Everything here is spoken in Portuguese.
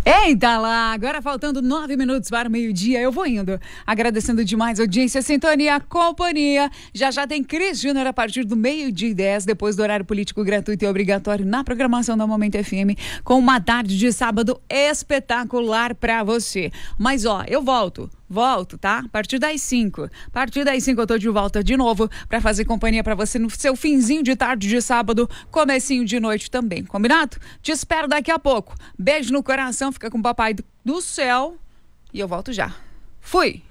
Eita lá, agora faltando 9 minutos para o meio-dia, eu vou indo. Agradecendo demais a audiência, sintonia, companhia. Já tem Cris Júnior a partir do meio-dia e 10, depois do horário político gratuito e obrigatório na programação da Momento FM, com uma tarde de sábado espetacular para você. Mas eu volto, tá? A partir das 5. A partir das 5 eu tô de volta de novo para fazer companhia para você no seu finzinho de tarde de sábado, comecinho de noite também, combinado? Te espero daqui a pouco. Beijo no coração, fica com o papai do céu e eu volto já. Fui!